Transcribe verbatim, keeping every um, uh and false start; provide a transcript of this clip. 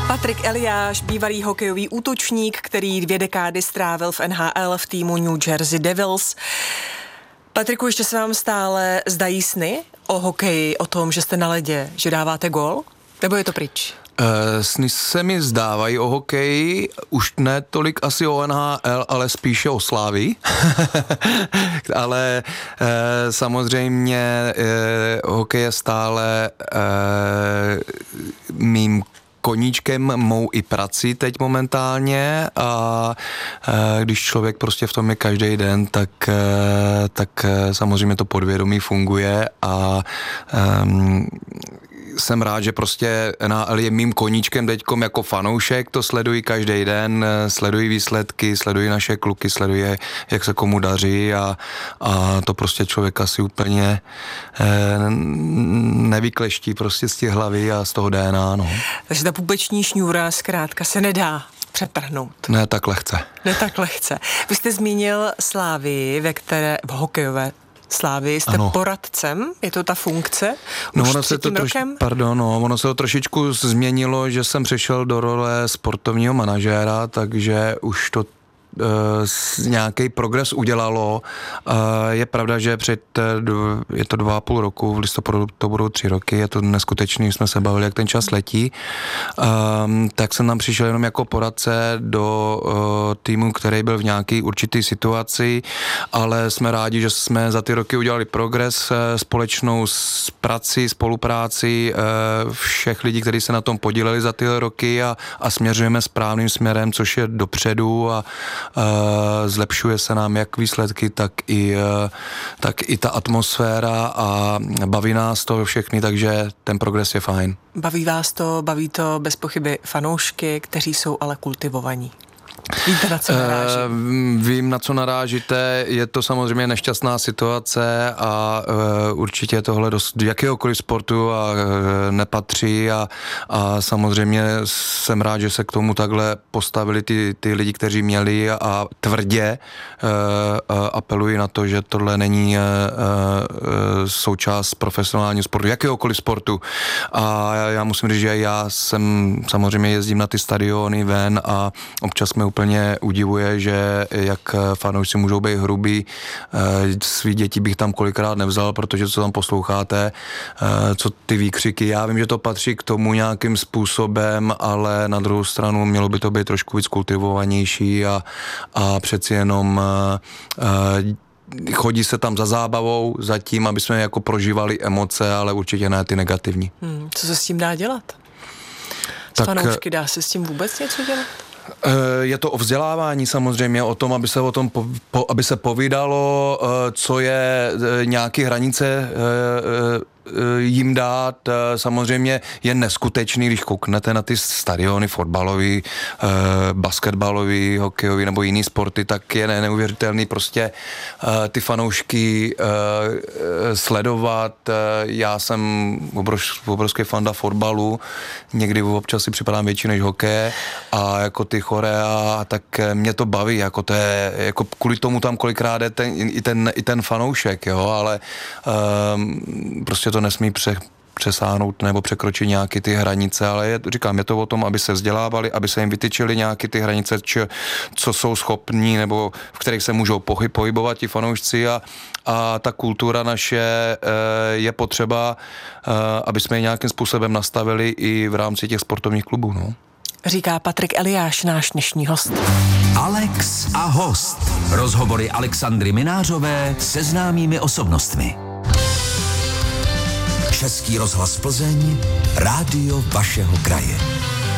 Patrik Eliáš, bývalý hokejový útočník, který dvě dekády strávil v N H L v týmu New Jersey Devils. Patriku, ještě se vám stále zdají sny o hokeji, o tom, že jste na ledě, že dáváte gól? Nebo je to pryč? Uh, sny se mi zdávají o hokeji, už ne tolik asi o N H L, ale spíše o Slávii. ale uh, samozřejmě uh, hokej je stále uh, mým koníčkem, mou i prací teď momentálně a e, když člověk prostě v tom je každý den, tak, e, tak e, samozřejmě to podvědomí funguje a e, jsem rád, že prostě N H L je mým koníčkem teďkom jako fanoušek, to sleduji každý den, sleduji výsledky, sleduji naše kluky, sleduji, jak se komu daří a, a to prostě člověk asi úplně e, nevykleští prostě z těch hlavy a z toho D N A, no. Takže ta pupeční šňůra zkrátka se nedá přetrhnout. Ne tak lehce. Ne tak lehce. Vy jste zmínil Slávii, ve které v hokejové Slávii jste ano. poradcem, je to ta funkce? No už ono se to troš, rokem? Pardon, no, ono se to trošičku změnilo, že jsem přešel do role sportovního manažéra, takže už to nějaký progres udělalo. Je pravda, že před, je to dva a půl roku, v listopadu to budou tři roky, je to neskutečný, jsme se bavili, jak ten čas letí. Tak jsem tam přišel jenom jako poradce do týmu, který byl v nějaký určitý situaci, ale jsme rádi, že jsme za ty roky udělali progres společnou s prací, spolupráci všech lidí, kteří se na tom podíleli za tyhle roky a, a směřujeme správným směrem, což je dopředu a Uh, zlepšuje se nám jak výsledky, tak i, uh, tak i ta atmosféra a baví nás to všechny, takže ten progres je fajn. Baví vás to, baví to bez pochyby fanoušky, kteří jsou ale kultivovaní. Víte, na co naráží? Uh, vím, na co narážíte. Je to samozřejmě nešťastná situace a uh, určitě tohle do jakéhokoliv sportu a, uh, nepatří a, a samozřejmě jsem rád, že se k tomu takhle postavili ty, ty lidi, kteří měli a, a tvrdě uh, uh, apelují na to, že tohle není uh, uh, součást profesionálního sportu, jakéhokoliv sportu. A já musím říct, že já jsem samozřejmě jezdím na ty stadiony ven a občas jsme úplně udivuje, že jak fanoušci můžou být hrubí. Svý děti bych tam kolikrát nevzal, protože co tam posloucháte, co ty výkřiky. Já vím, že to patří k tomu nějakým způsobem, ale na druhou stranu mělo by to být trošku víc kultivovanější a, a přeci jenom chodí se tam za zábavou, za tím, aby jsme jako prožívali emoce, ale určitě ne ty negativní. Hmm, co se s tím dá dělat? S tak, fanoušky dá se s tím vůbec něco dělat? Je to o vzdělávání samozřejmě, o tom, aby se o tom po, po, aby se povídalo, co je nějaké hranice jim dát. Samozřejmě je neskutečný, když kouknete na ty stadiony fotbalový, basketbalový, hokejový nebo jiný sporty, tak je neuvěřitelný prostě ty fanoušky sledovat. Já jsem obrovský fanda fotbalu, někdy občas si připadám větší než hokeje a jako ty chorea, tak mě to baví, jako to je, jako kvůli tomu tam kolikrát je ten, i, ten, i ten fanoušek, jo, ale um, prostě to nesmí pře, přesáhnout nebo překročit nějaké ty hranice, ale je, říkám, je to o tom, aby se vzdělávali, aby se jim vytyčily nějaké ty hranice, či, co jsou schopní nebo v kterých se můžou pohyb, pohybovat ti fanoušci a, a ta kultura naše e, je potřeba, e, aby jsme ji nějakým způsobem nastavili i v rámci těch sportovních klubů, no. Říká Patrik Eliáš, náš dnešní host. Alex a host. Rozhovory Alexandry Minářové se známými osobnostmi. Český rozhlas Plzeň, rádio vašeho kraje.